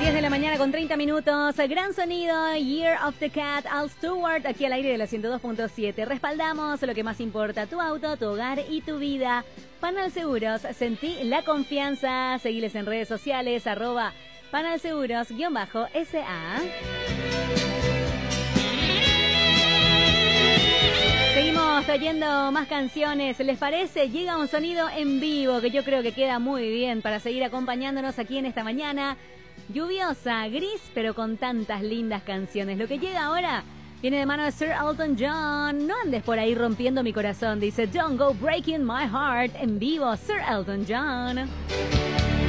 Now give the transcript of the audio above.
10 de la mañana con 30 minutos. Gran sonido, Year of the Cat, Al Stewart, aquí al aire de la 102.7. Respaldamos lo que más importa, tu auto, tu hogar y tu vida. Panal Seguros, sentí la confianza. Seguiles en redes sociales, @panalseguros_SA. Seguimos trayendo más canciones. ¿Les parece? Llega un sonido en vivo que yo creo que queda muy bien para seguir acompañándonos aquí en esta mañana lluviosa, gris, pero con tantas lindas canciones. Lo que llega ahora viene de mano de Sir Elton John. No andes por ahí rompiendo mi corazón, dice Don't Go Breaking My Heart. En vivo, Sir Elton John.